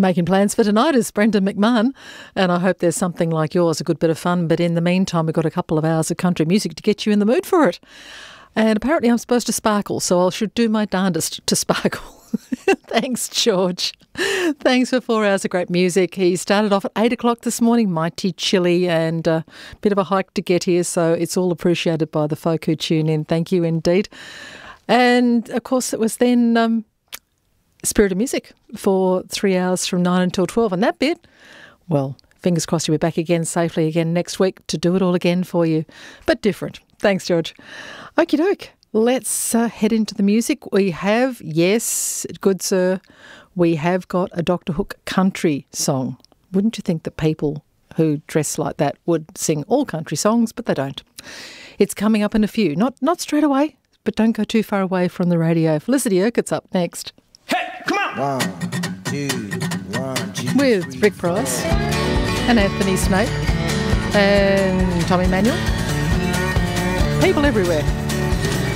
Making plans for tonight is Brendan McMahon, and I hope there's something like yours, a good bit of fun. But in the meantime, we've got a couple of hours of country music to get you in the mood for it. And apparently I'm supposed to sparkle, so I should do my darndest to sparkle. Thanks, George. Thanks for 4 hours of great music. He started off at 8 o'clock this morning, mighty chilly and a bit of a hike to get here, so it's all appreciated by the folk who tune in. Thank you indeed. And, of course, it was then Spirit of Music for 3 hours from 9 until 12. And that bit, well, fingers crossed you'll be back again safely again next week to do it all again for you, but different. Thanks, George. Okie doke. Let's head into the music. We have, yes, good sir, we have got a Dr. Hook country song. Wouldn't you think that people who dress like that would sing all country songs, but they don't. It's coming up in a few. Not straight away, but don't go too far away from the radio. Felicity Urquhart's up next. Hey, come on! 1, 2, 1, 2, with Rick Price and Anthony Snape and Tommy Manuel. People everywhere.